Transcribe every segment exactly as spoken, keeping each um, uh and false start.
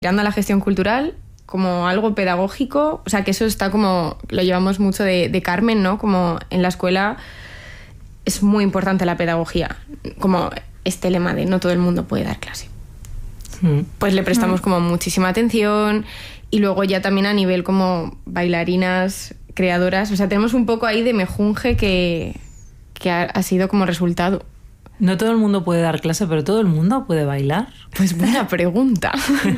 Tirando a la gestión cultural como algo pedagógico, o sea, que eso está como, lo llevamos mucho de, de Carmen, ¿no? Como en la escuela es muy importante la pedagogía, como este lema de no todo el mundo puede dar clase. Mm. Pues le prestamos mm. como muchísima atención y luego ya también a nivel como bailarinas, creadoras, o sea, tenemos un poco ahí de mejunje que, que ha, ha sido como resultado. No todo el mundo puede dar clase, pero ¿todo el mundo puede bailar? Pues buena pregunta.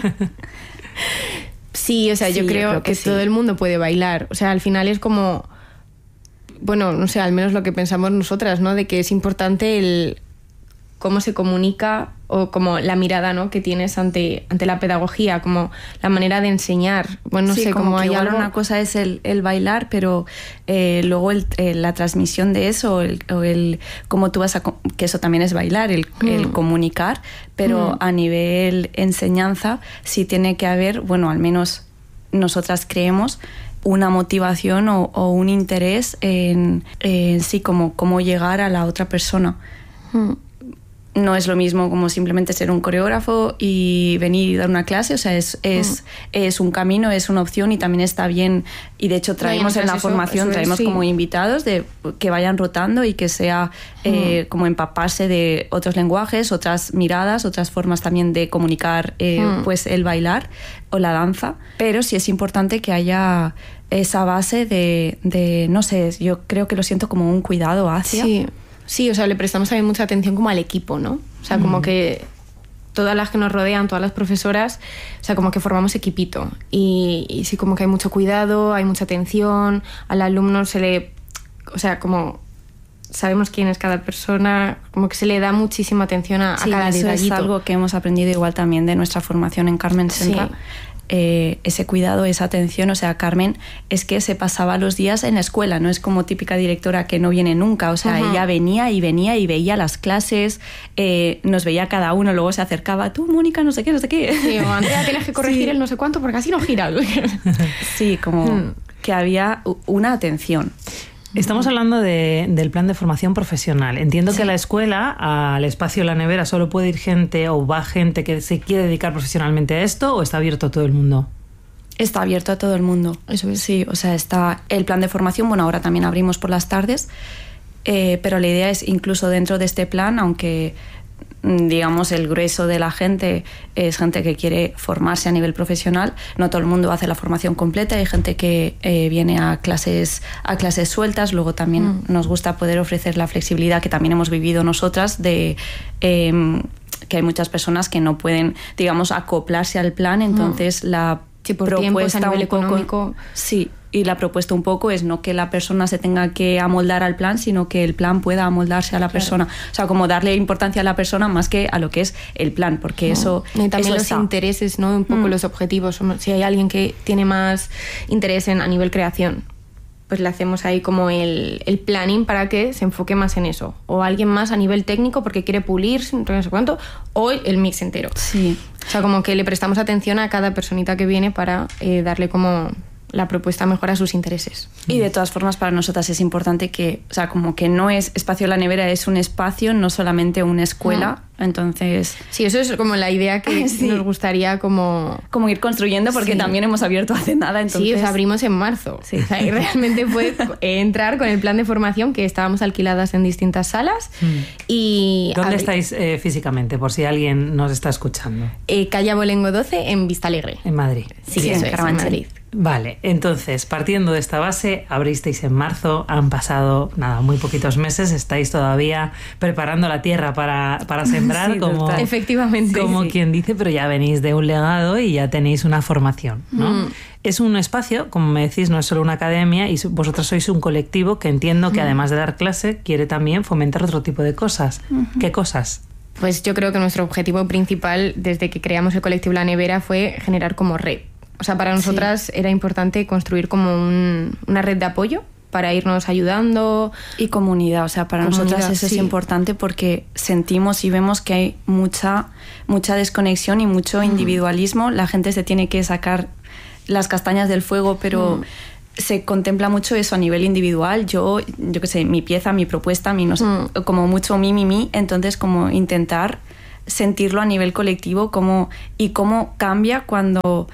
Sí, o sea, sí, yo, creo yo creo que, que sí. Todo el mundo puede bailar. O sea, al final es como... Bueno, no sé, al menos lo que pensamos nosotras, ¿no? De que es importante el cómo se comunica o como la mirada, ¿no? Que tienes ante, ante la pedagogía, como la manera de enseñar. Bueno, no sí, sé, como, como que hay igual algo... una cosa es el, el bailar, pero eh, luego el, eh, la transmisión de eso, el, o el cómo tú vas a... que eso también es bailar, el, mm. el comunicar, pero mm. a nivel enseñanza sí tiene que haber, bueno, al menos nosotras creemos, una motivación o, o un interés en, en sí, como cómo llegar a la otra persona. Mm. No es lo mismo como simplemente ser un coreógrafo y venir y dar una clase, o sea, es, es, mm. es un camino, es una opción y también está bien, y de hecho traemos en la eso, formación, eso traemos es, sí. como invitados de que vayan rotando y que sea mm. eh, como empaparse de otros lenguajes, otras miradas, otras formas también de comunicar eh, mm. pues el bailar o la danza, pero sí es importante que haya esa base de, de, no sé, yo creo que lo siento como un cuidado hacia... Sí. Sí, o sea, le prestamos también mucha atención como al equipo, ¿no? O sea, como mm. que todas las que nos rodean, todas las profesoras, o sea, como que formamos equipito. Y, y sí, como que hay mucho cuidado, hay mucha atención, al alumno se le... O sea, como sabemos quién es cada persona, como que se le da muchísima atención a, sí, a cada eso detallito. Es algo que hemos aprendido igual también de nuestra formación en Carmen Senra. Sí. Eh, ese cuidado, esa atención, o sea, Carmen es que se pasaba los días en la escuela, no es como típica directora que no viene nunca, o sea, uh-huh. ella venía y venía y veía las clases, eh, nos veía cada uno, luego se acercaba, tú, Mónica, no sé qué, no sé qué. Sí, o Andrea, tienes que corregir sí. el no sé cuánto porque así no gira. Sí, como hmm. que había una atención. Estamos hablando de, del plan de formación profesional. Entiendo sí. que a la escuela, al espacio La Nevera, solo puede ir gente o va gente que se quiere dedicar profesionalmente a esto, ¿o está abierto a todo el mundo? Está abierto a todo el mundo, eso es. Sí, o sea, está el plan de formación, bueno, ahora también abrimos por las tardes, eh, pero la idea es incluso dentro de este plan, aunque digamos el grueso de la gente es gente que quiere formarse a nivel profesional, no todo el mundo hace la formación completa, hay gente que eh, viene a clases a clases sueltas, luego también mm. nos gusta poder ofrecer la flexibilidad que también hemos vivido nosotras de eh, que hay muchas personas que no pueden, digamos, acoplarse al plan, entonces mm. la sí, por propuesta a nivel poco, económico sí. Y la propuesta un poco es no que la persona se tenga que amoldar al plan, sino que el plan pueda amoldarse a la claro. persona. O sea, como darle importancia a la persona más que a lo que es el plan, porque no. eso... Y también eso los está. intereses, ¿no? Un poco mm. los objetivos. Si hay alguien que tiene más interés en, a nivel creación, pues le hacemos ahí como el, el planning para que se enfoque más en eso. O alguien más a nivel técnico porque quiere pulir, no sé cuánto, o el mix entero. Sí. O sea, como que le prestamos atención a cada personita que viene para eh, darle como... la propuesta mejor a sus intereses. Y de todas formas para nosotras es importante que, o sea, como que no es Espacio La Nevera, es un espacio, no solamente una escuela, mm. entonces... Sí, eso es como la idea que sí. nos gustaría como... Como ir construyendo, porque sí. también hemos abierto hace nada, entonces... Sí, o sea, abrimos en marzo. Sí. O sea, y realmente fue entrar con el plan de formación, que estábamos alquiladas en distintas salas, mm. y... ¿Dónde abri- estáis eh, físicamente, por si alguien nos está escuchando? Eh, calle Abolengo doce, en Vistalegre. En Madrid. Sí, sí eso en es, en Madrid. Vale, entonces, partiendo de esta base, abristeis en marzo, han pasado, nada, muy poquitos meses, estáis todavía preparando la tierra para, para sembrar, sí, como, efectivamente, como sí. quien dice, pero ya venís de un legado y ya tenéis una formación, ¿no? Mm. Es un espacio, como me decís, no es solo una academia, y vosotros sois un colectivo que entiendo que, mm. además de dar clase, quiere también fomentar otro tipo de cosas. Mm-hmm. ¿Qué cosas? Pues yo creo que nuestro objetivo principal, desde que creamos el colectivo La Nevera, fue generar como red. O sea, para nosotras sí. era importante construir como un, una red de apoyo para irnos ayudando. Y comunidad, o sea, para comunidad, nosotras eso sí. es importante porque sentimos y vemos que hay mucha, mucha desconexión y mucho mm. individualismo. La gente se tiene que sacar las castañas del fuego, pero... Mm. se contempla mucho eso a nivel individual, yo yo qué sé, mi pieza, mi propuesta, mi no sé, mm. como mucho mi, mi, mi, entonces como intentar sentirlo a nivel colectivo cómo, y cómo cambia cuando,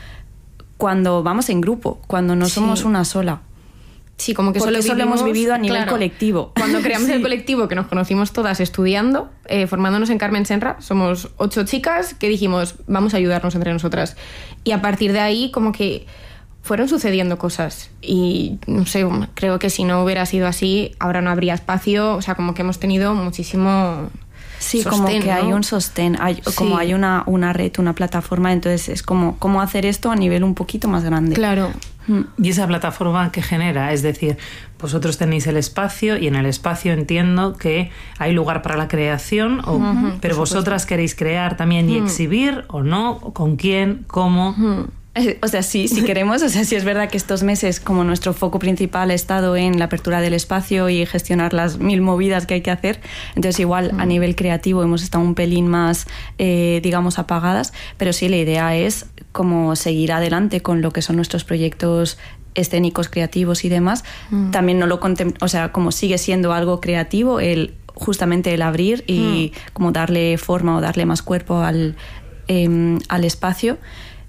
cuando vamos en grupo, cuando no somos sí. una sola. Sí, como que Porque solo, eso lo hemos vivido a nivel claro, colectivo. Cuando creamos sí. el colectivo, que nos conocimos todas estudiando, eh, formándonos en Carmen Senra, somos ocho chicas que dijimos, vamos a ayudarnos entre nosotras. Y a partir de ahí, como que fueron sucediendo cosas. Y no sé, creo que si no hubiera sido así, ahora no habría espacio. O sea, como que hemos tenido muchísimo... Sí, sostén, como que ¿no? hay un sostén, hay, sí. como hay una, una red, una plataforma, entonces es como cómo hacer esto a nivel un poquito más grande. Claro. ¿Y esa plataforma qué genera? Es decir, vosotros tenéis el espacio y en el espacio entiendo que hay lugar para la creación, o, uh-huh, pero vosotras queréis crear también y uh-huh. exhibir o no, ¿con quién? ¿Cómo? Uh-huh. O sea, sí, si queremos, o sea, sí es verdad que estos meses como nuestro foco principal ha estado en la apertura del espacio y gestionar las mil movidas que hay que hacer, entonces igual mm. a nivel creativo hemos estado un pelín más, eh, digamos, apagadas, pero sí la idea es como seguir adelante con lo que son nuestros proyectos escénicos, creativos y demás. Mm. También no lo contem- o sea, como sigue siendo algo creativo, el justamente el abrir y mm. como darle forma o darle más cuerpo al, eh, al espacio.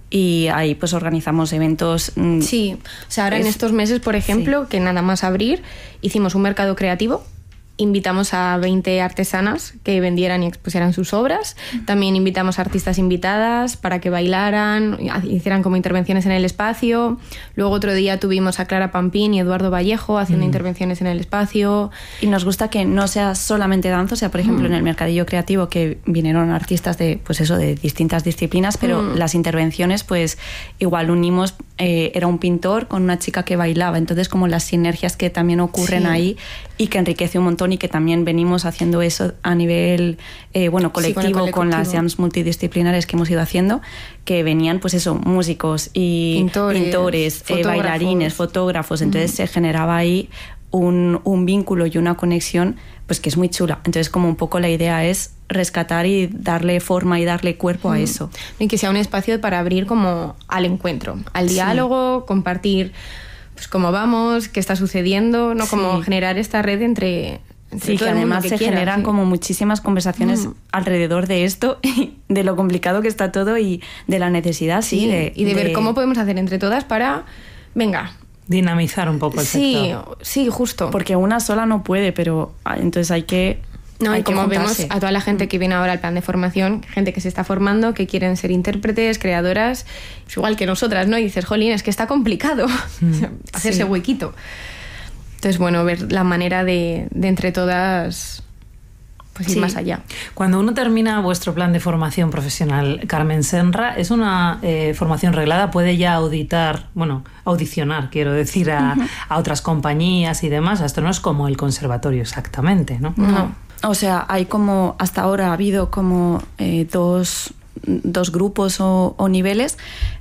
Y ahí pues organizamos eventos. Sí, o sea, ahora es, en estos meses, por ejemplo, sí. que nada más abrir, hicimos un mercado creativo, invitamos a veinte artesanas que vendieran y expusieran sus obras, también invitamos a artistas invitadas para que bailaran, hicieran como intervenciones en el espacio, luego otro día tuvimos a Clara Pampín y Eduardo Vallejo haciendo mm. intervenciones en el espacio. Y nos gusta que no sea solamente danza, o sea, por ejemplo, mm. en el mercadillo creativo que vinieron artistas de, pues eso, de distintas disciplinas, pero mm. las intervenciones, pues igual unimos, eh, era un pintor con una chica que bailaba, entonces como las sinergias que también ocurren sí. ahí y que enriquece un montón y que también venimos haciendo eso a nivel eh, bueno colectivo, sí, con, colectivo con las jams multidisciplinares que hemos ido haciendo, que venían pues eso, músicos y pintores, pintores eh, bailarines, fotógrafos, entonces mm. se generaba ahí un, un vínculo y una conexión pues que es muy chula, entonces como un poco la idea es rescatar y darle forma y darle cuerpo mm. a eso. Y que sea un espacio para abrir como al encuentro, al diálogo, sí. compartir pues cómo vamos, qué está sucediendo, no sí. como generar esta red entre, entre sí, todo que el mundo además que se quiera, generan sí. como muchísimas conversaciones mm. alrededor de esto, de lo complicado que está todo y de la necesidad, sí, sí de, y de, de ver cómo podemos hacer entre todas para, venga, dinamizar un poco el sí, sector. Sí, justo. Porque una sola no puede, pero entonces hay que No, hay y como que vemos a toda la gente que viene ahora al plan de formación, gente que se está formando, que quieren ser intérpretes, creadoras, pues igual que nosotras, ¿no? Y dices, jolín, es que está complicado mm. hacerse sí. huequito. Entonces, bueno, ver la manera de, de entre todas pues ir sí. más allá. Cuando uno termina vuestro plan de formación profesional, Carmen Senra, ¿es una eh, formación reglada? ¿Puede ya auditar, bueno, audicionar, quiero decir, a, uh-huh. a otras compañías y demás? Esto no es como el conservatorio exactamente, ¿no? No. O sea, hay como, hasta ahora ha habido como eh, dos, dos grupos o, o niveles,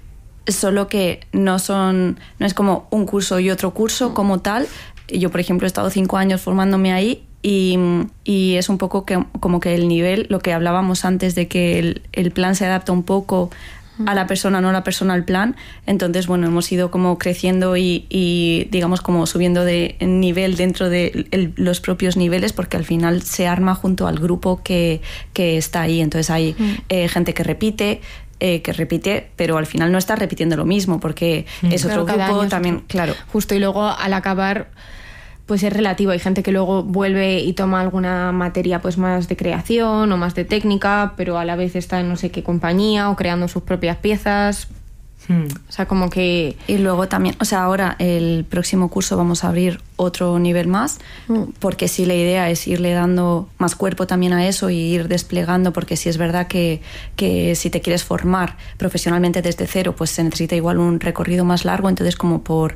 solo que no son, no es como un curso y otro curso como tal. Yo, por ejemplo, he estado cinco años formándome ahí y, y es un poco que, como que el nivel, lo que hablábamos antes de que el, el plan se adapta un poco a la persona, no la persona al plan. Entonces, bueno, hemos ido como creciendo y, y digamos como subiendo de nivel dentro de el, los propios niveles, porque al final se arma junto al grupo que, que está ahí. Entonces hay mm. eh, gente que repite, eh, que repite, pero al final no está repitiendo lo mismo, porque mm. es otro claro, grupo es también, otro. Claro. Justo, y luego al acabar pues es relativo. Hay gente que luego vuelve y toma alguna materia pues más de creación o más de técnica, pero a la vez está en no sé qué compañía o creando sus propias piezas. Hmm. O sea, como que... Y luego también, o sea, ahora el próximo curso vamos a abrir otro nivel más, hmm. porque sí la idea es irle dando más cuerpo también a eso y ir desplegando, porque sí es verdad que, que si te quieres formar profesionalmente desde cero, pues se necesita igual un recorrido más largo, entonces como por...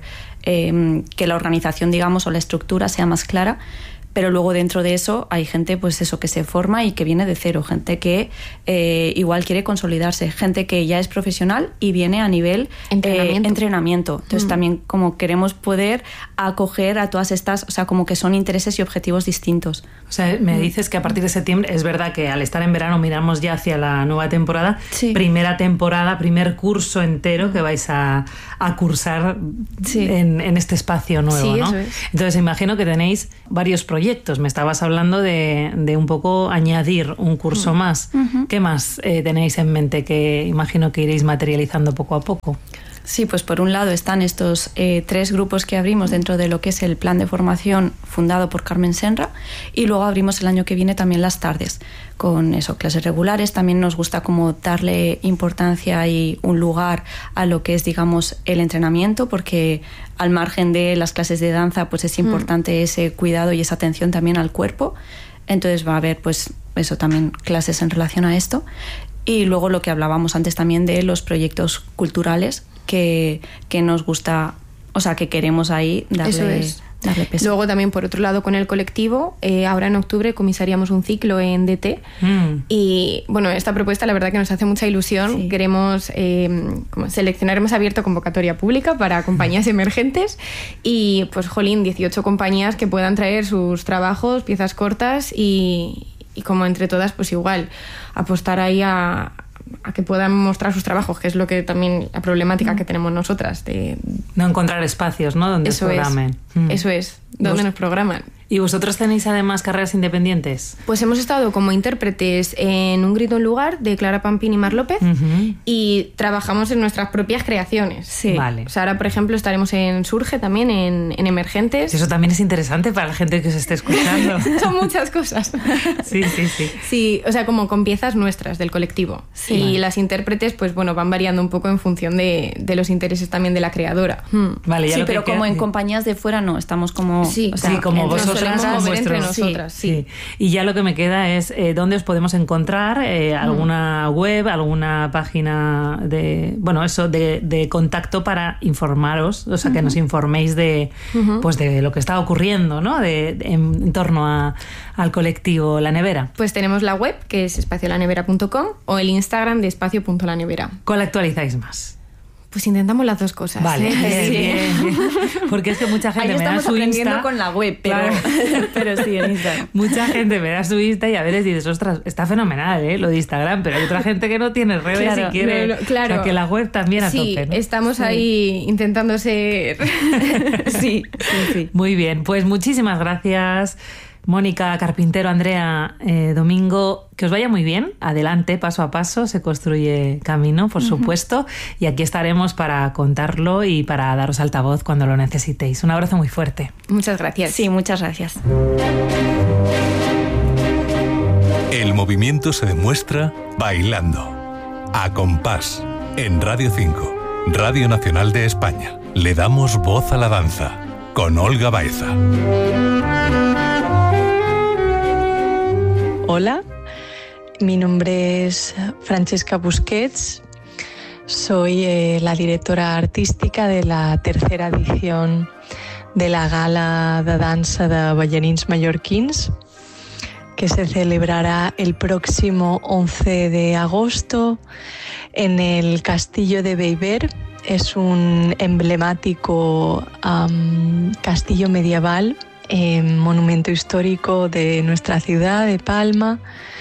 Eh, que la organización, digamos, o la estructura sea más clara, pero luego dentro de eso hay gente, pues eso, que se forma y que viene de cero, gente que eh, igual quiere consolidarse, gente que ya es profesional y viene a nivel entrenamiento. Eh, entrenamiento. Entonces mm. también como queremos poder acoger a todas estas, o sea, como que son intereses y objetivos distintos. O O sea, me dices que a partir de septiembre, es verdad que al estar en verano miramos ya hacia la nueva temporada, sí. primera temporada, primer curso entero que vais a, a cursar sí. en, en este espacio nuevo, sí, ¿no? Eso es. Entonces imagino que tenéis varios proyectos. Me estabas hablando de, de un poco añadir un curso mm. más. Uh-huh. ¿Qué más eh, tenéis en mente que imagino que iréis materializando poco a poco? Sí, pues por un lado están estos eh, tres grupos que abrimos dentro de lo que es el plan de formación fundado por Carmen Senra, y luego abrimos el año que viene también las tardes con eso, clases regulares. También nos gusta como darle importancia y un lugar a lo que es, digamos, el entrenamiento, porque al margen de las clases de danza pues es importante mm. ese cuidado y esa atención también al cuerpo. Entonces va a haber pues eso, también clases en relación a esto. Y luego lo que hablábamos antes también de los proyectos culturales que, que nos gusta, o sea, que queremos ahí darle, Eso es. darle peso. Luego también, por otro lado, con el colectivo, eh, ahora en octubre comisaríamos un ciclo en D T mm. y, bueno, esta propuesta la verdad que nos hace mucha ilusión. Sí. Queremos eh, como seleccionar, hemos abierto convocatoria pública para compañías emergentes y, pues, jolín, dieciocho compañías que puedan traer sus trabajos, piezas cortas y, y como entre todas, pues igual, apostar ahí a... a que puedan mostrar sus trabajos, que es lo que también la problemática que tenemos nosotras de no encontrar espacios, ¿no? Donde eso programen. Es, mm. Eso es, donde nos programan. ¿Y vosotros tenéis además carreras independientes? Pues hemos estado como intérpretes en Un grito en lugar de Clara Pampín y Mar López uh-huh. y trabajamos en nuestras propias creaciones. Sí. Vale. O sea, ahora, por ejemplo, estaremos en Surge también, en, en Emergentes. Eso también es interesante para la gente que os esté escuchando. Son muchas cosas. Sí, sí, sí. Sí, o sea, como con piezas nuestras del colectivo. Sí. Y vale. las intérpretes, pues bueno, van variando un poco en función de, de los intereses también de la creadora. Hmm. Vale, ya sí, lo pero que como queda... en compañías de fuera no, estamos como... Sí, o sea, sí como vosotros. Mover entre nosotras, sí, sí. sí. Y ya lo que me queda es eh, dónde os podemos encontrar, eh, alguna mm. web, alguna página de, bueno, eso, de, de contacto para informaros, o sea, uh-huh. que nos informéis de, uh-huh. pues de lo que está ocurriendo, ¿no? De, de, en, en torno a, al colectivo La Nevera. Pues tenemos la web, que es espacio la nevera punto com, o el Instagram de espacio punto la nevera. ¿Cuál actualizáis más? Pues intentamos las dos cosas. Vale, ¿eh? bien, sí. bien, bien. Porque es que mucha gente Ahí me da su Insta con la web, pero, claro. pero sí, en Instagram. Mucha gente me da su Insta y a veces dices, ostras, está fenomenal, ¿eh? Lo de Instagram, pero hay otra gente que no tiene redes claro, y quiere. No, no, claro. O sea, que la web también a sí, tope, ¿no? Estamos sí. ahí intentando ser. sí, sí, sí. Muy bien, pues muchísimas gracias. Mónica Carpintero, Andrea eh, Domingo, que os vaya muy bien. Adelante, paso a paso, se construye camino, por uh-huh. supuesto. Y aquí estaremos para contarlo y para daros altavoz cuando lo necesitéis. Un abrazo muy fuerte. Muchas gracias. Sí, muchas gracias. El movimiento se demuestra bailando. A compás, en Radio cinco, Radio Nacional de España. Le damos voz a la danza, con Olga Baeza. Hola, mi nombre es Francesca Busquets, soy eh, la directora artística de la tercera edición de la Gala de Dansa de Ballarins Mallorquins, que se celebrará el próximo once de agosto en el Castillo de Bellver. Es un emblemático um, castillo medieval, Eh, monumento histórico de nuestra ciudad, de Palma,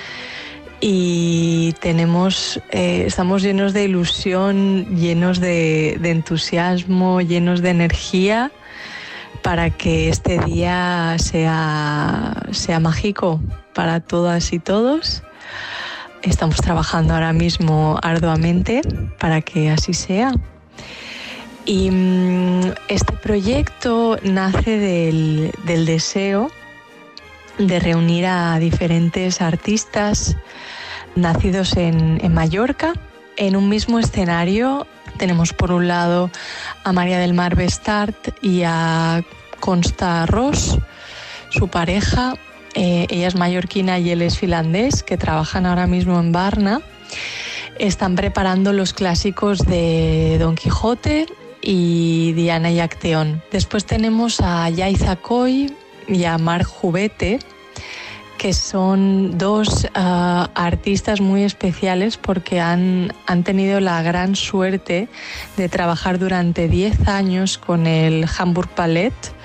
y tenemos, eh, estamos llenos de ilusión, llenos de, de entusiasmo, llenos de energía para que este día sea, sea mágico para todas y todos. Estamos trabajando ahora mismo arduamente para que así sea. Y este proyecto nace del, del deseo de reunir a diferentes artistas nacidos en, en Mallorca en un mismo escenario. Tenemos por un lado a María del Mar Bestart y a Consta Ross, su pareja. Eh, ella es mallorquina y él es finlandés, que trabajan ahora mismo en Varna. Están preparando los clásicos de Don Quijote y Diana y Acteón. Después tenemos a Yaiza Coy y a Marc Jubete, que son dos uh, artistas muy especiales porque han, han tenido la gran suerte de trabajar durante diez años con el Hamburg Ballet,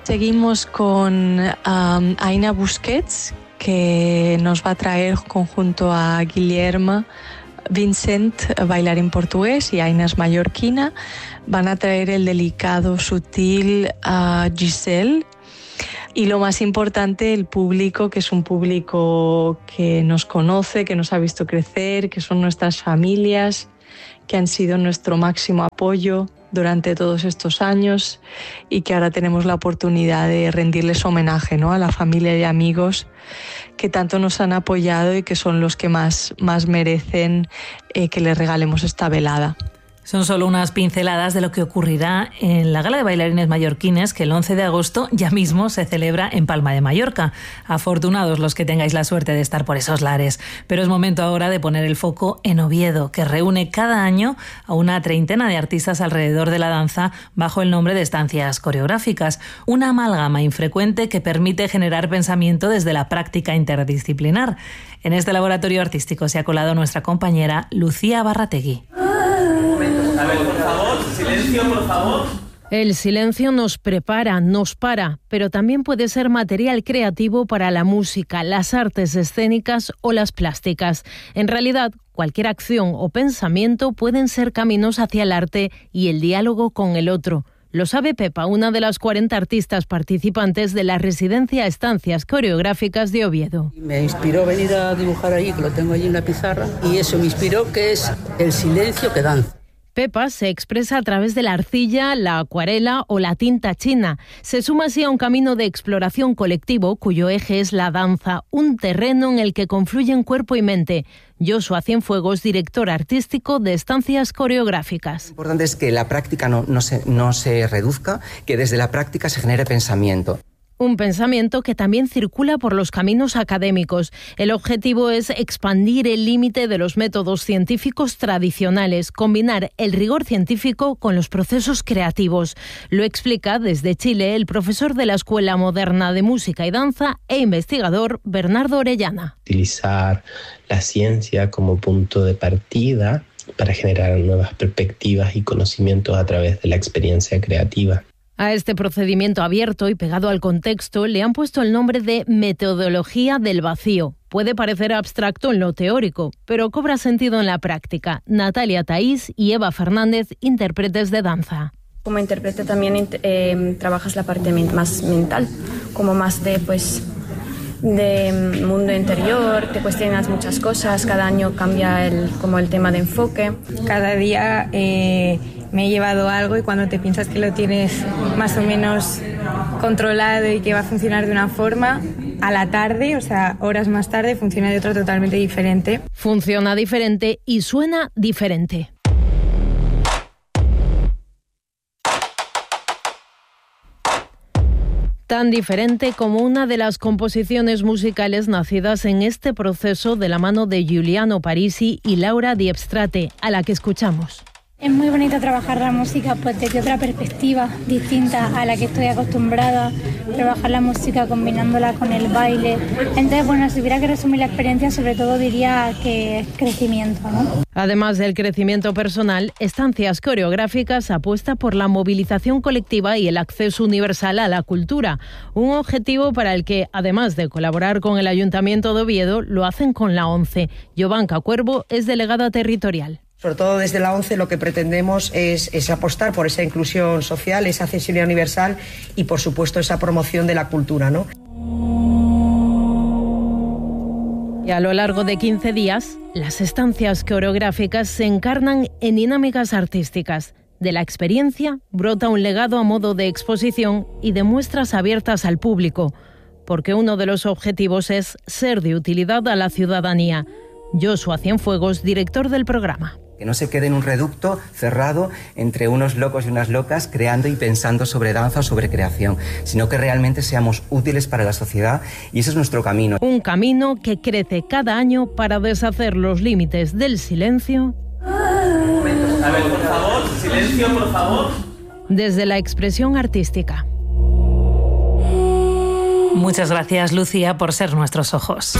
Seguimos con um, Aina Busquets, que nos va a traer junto a Guillermo Vincent, bailarín portugués, y Aina es mallorquina. Van a traer el delicado, sutil uh, Giselle. Y lo más importante, el público, que es un público que nos conoce, que nos ha visto crecer, que son nuestras familias, que han sido nuestro máximo apoyo durante todos estos años y que ahora tenemos la oportunidad de rendirles homenaje, ¿no?, a la familia y amigos que tanto nos han apoyado y que son los que más, más merecen eh, que les regalemos esta velada. Son solo unas pinceladas de lo que ocurrirá en la Gala de Bailarines Mallorquines, que el once de agosto ya mismo se celebra en Palma de Mallorca. Afortunados los que tengáis la suerte de estar por esos lares. Pero es momento ahora de poner el foco en Oviedo, que reúne cada año a una treintena de artistas alrededor de la danza bajo el nombre de estancias coreográficas. Una amálgama infrecuente que permite generar pensamiento desde la práctica interdisciplinar. En este laboratorio artístico se ha colado nuestra compañera Lucía Barrategui. A ver, por favor, silencio, por favor. El silencio nos prepara, nos para, pero también puede ser material creativo para la música, las artes escénicas o las plásticas. En realidad, cualquier acción o pensamiento pueden ser caminos hacia el arte y el diálogo con el otro. Lo sabe Pepa, una de las cuarenta artistas participantes de la residencia Estancias Coreográficas de Oviedo. Me inspiró venir a dibujar allí, que lo tengo allí en la pizarra, y eso me inspiró, que es el silencio que danza. Pepa se expresa a través de la arcilla, la acuarela o la tinta china. Se suma así a un camino de exploración colectivo cuyo eje es la danza, un terreno en el que confluyen cuerpo y mente. Joshua Cienfuegos, director artístico de Estancias Coreográficas. Lo importante es que la práctica no, no, se, no se reduzca, que desde la práctica se genere pensamiento. Un pensamiento que también circula por los caminos académicos. El objetivo es expandir el límite de los métodos científicos tradicionales, combinar el rigor científico con los procesos creativos. Lo explica desde Chile el profesor de la Escuela Moderna de Música y Danza e investigador Bernardo Orellana. Utilizar la ciencia como punto de partida para generar nuevas perspectivas y conocimientos a través de la experiencia creativa. A este procedimiento abierto y pegado al contexto le han puesto el nombre de metodología del vacío. Puede parecer abstracto en lo teórico, pero cobra sentido en la práctica. Natalia Taís y Eva Fernández, intérpretes de danza. Como intérprete también eh, trabajas la parte más mental, como más de pues de mundo interior, te cuestionas muchas cosas, cada año cambia el, como el tema de enfoque. Cada día eh, me he llevado algo y cuando te piensas que lo tienes más o menos controlado y que va a funcionar de una forma, a la tarde, o sea, horas más tarde, funciona de otra totalmente diferente. Funciona diferente y suena diferente. Tan diferente como una de las composiciones musicales nacidas en este proceso de la mano de Giuliano Parisi y Laura Diepstrate, a la que escuchamos. Es muy bonito trabajar la música pues desde otra perspectiva distinta a la que estoy acostumbrada, trabajar la música combinándola con el baile. Entonces, bueno, si hubiera que resumir la experiencia, sobre todo diría que es crecimiento, ¿no? Además del crecimiento personal, Estancias Coreográficas apuesta por la movilización colectiva y el acceso universal a la cultura, un objetivo para el que, además de colaborar con el Ayuntamiento de Oviedo, lo hacen con la ONCE. Jovanka Cuervo es delegada territorial. Sobre todo desde la ONCE lo que pretendemos es, es apostar por esa inclusión social, esa accesibilidad universal y, por supuesto, esa promoción de la cultura, ¿no? Y a lo largo de quince días, las estancias coreográficas se encarnan en dinámicas artísticas. De la experiencia brota un legado a modo de exposición y de muestras abiertas al público, porque uno de los objetivos es ser de utilidad a la ciudadanía. Joshua Cienfuegos, director del programa. Que no se quede en un reducto cerrado entre unos locos y unas locas creando y pensando sobre danza o sobre creación, sino que realmente seamos útiles para la sociedad y ese es nuestro camino. Un camino que crece cada año para deshacer los límites del silencio. A ver, por favor, silencio, por favor. Desde la expresión artística. Muchas gracias, Lucía, por ser nuestros ojos.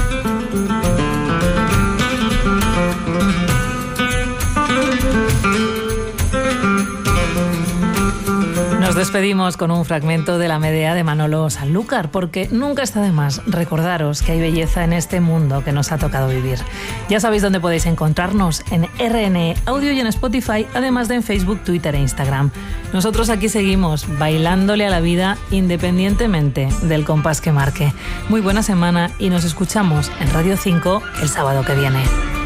Nos despedimos con un fragmento de la Medea de Manolo Sanlúcar, porque nunca está de más recordaros que hay belleza en este mundo que nos ha tocado vivir. Ya sabéis dónde podéis encontrarnos, en R N E Audio y en Spotify, además de en Facebook, Twitter e Instagram. Nosotros aquí seguimos bailándole a la vida independientemente del compás que marque. Muy buena semana y nos escuchamos en Radio cinco el sábado que viene.